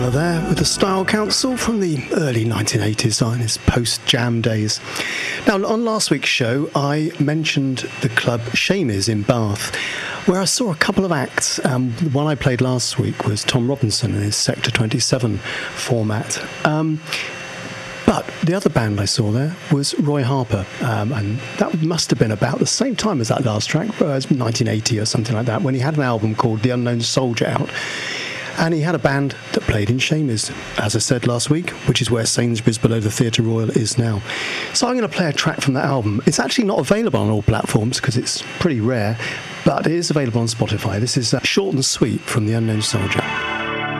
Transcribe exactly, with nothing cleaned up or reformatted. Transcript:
There with the Style Council from the early nineteen eighties on his post-Jam days. Now, on last week's show, I mentioned the club Shamies in Bath, where I saw a couple of acts. Um, the one I played last week was Tom Robinson and his Sector twenty-seven format. Um, But the other band I saw there was Roy Harper, um, and that must have been about the same time as that last track, uh, it was nineteen eighty or something like that, when he had an album called The Unknown Soldier out. And he had a band that played in Shamies, as I said last week, which is where Sainsbury's below the Theatre Royal is now. So I'm going to play a track from that album. It's actually not available on all platforms because it's pretty rare, but it is available on Spotify. This is uh, Short and Sweet from The Unknown Soldier.